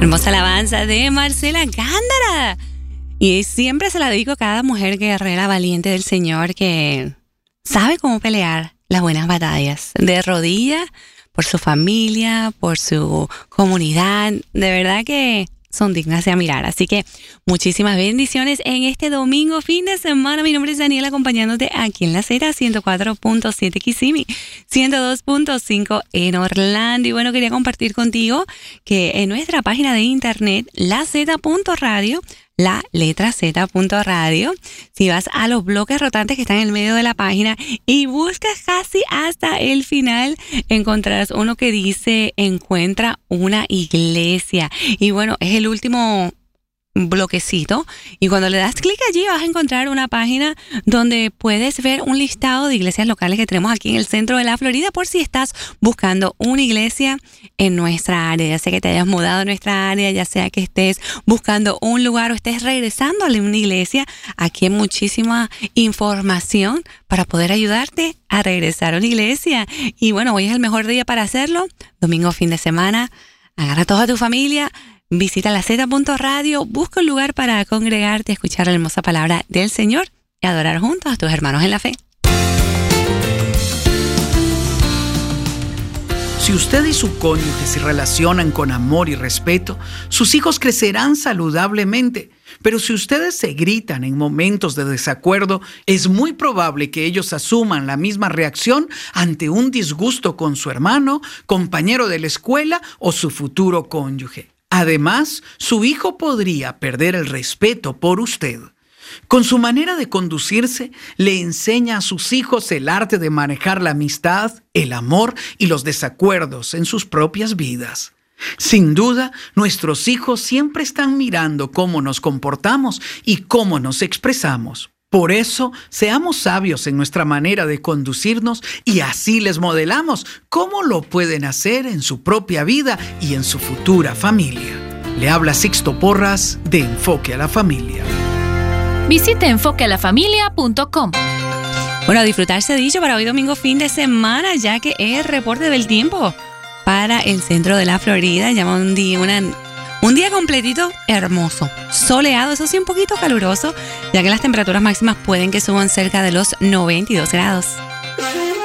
Hermosa alabanza de Marcela Gándara. Y siempre se la dedico a cada mujer guerrera valiente del Señor que sabe cómo pelear las buenas batallas. De rodillas, por su familia, por su comunidad. De verdad que son dignas de admirar. Así que muchísimas bendiciones en este domingo, fin de semana. Mi nombre es Daniela, acompañándote aquí en La Z, 104.7 Kissimmee, 102.5 en Orlando. Y bueno, quería compartir contigo que en nuestra página de internet, laz.radio, la letra Z.radio, si vas a los bloques rotantes que están en el medio de la página y buscas casi hasta el final, encontrarás uno que dice encuentra una iglesia. Y bueno, es el último bloquecito, y cuando le das clic allí vas a encontrar una página donde puedes ver un listado de iglesias locales que tenemos aquí en el centro de la Florida, por si estás buscando una iglesia en nuestra área, ya sea que te hayas mudado a nuestra área, ya sea que estés buscando un lugar o estés regresando a una iglesia. Aquí hay muchísima información para poder ayudarte a regresar a una iglesia. Y bueno, hoy es el mejor día para hacerlo, domingo, fin de semana. Agarra a toda tu familia, visita la Z.radio, busca un lugar para congregarte, escuchar la hermosa palabra del Señor y adorar juntos a tus hermanos en la fe. Si usted y su cónyuge se relacionan con amor y respeto, sus hijos crecerán saludablemente. Pero si ustedes se gritan en momentos de desacuerdo, es muy probable que ellos asuman la misma reacción ante un disgusto con su hermano, compañero de la escuela o su futuro cónyuge. Además, su hijo podría perder el respeto por usted. Con su manera de conducirse, le enseña a sus hijos el arte de manejar la amistad, el amor y los desacuerdos en sus propias vidas. Sin duda, nuestros hijos siempre están mirando cómo nos comportamos y cómo nos expresamos. Por eso, seamos sabios en nuestra manera de conducirnos y así les modelamos cómo lo pueden hacer en su propia vida y en su futura familia. Le habla Sixto Porras de Enfoque a la Familia. Visite enfoquealafamilia.com. Bueno, a disfrutarse dicho para hoy domingo, fin de semana, ya que es el reporte del tiempo para el centro de la Florida. Llama un día completito hermoso, soleado, eso sí, un poquito caluroso, ya que las temperaturas máximas pueden que suban cerca de los 92 grados.